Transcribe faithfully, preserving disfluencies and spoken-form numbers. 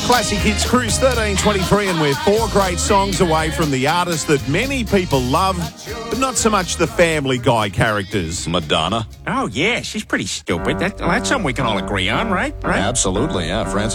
Classic Hits Cruise thirteen twenty-three, and we're four great songs away from the artist that many people love, but not so much the Family Guy characters. Madonna. Oh, yeah, she's pretty stupid. That, well, that's something we can all agree on, right? Right? Absolutely, yeah. Francis